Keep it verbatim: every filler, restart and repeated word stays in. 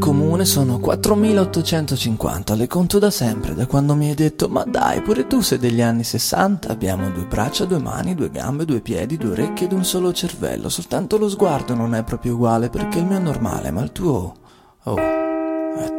Comune sono quattromilaottocentocinquanta, le conto da sempre, da quando mi hai detto ma dai, pure tu sei degli anni sessanta. Abbiamo due braccia, due mani, due gambe, due piedi, due orecchie ed un solo cervello. Soltanto lo sguardo non è proprio uguale perché il mio è normale, ma il tuo... oh, è